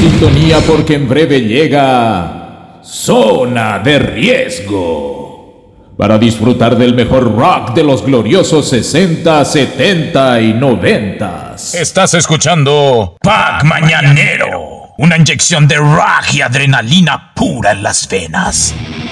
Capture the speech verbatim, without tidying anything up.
sintonía porque en breve llega Zona de Riesgo, para disfrutar del mejor rock de los gloriosos sesenta, setenta y noventa. Estás escuchando Pack Mañanero, una inyección de rock y adrenalina pura en las venas.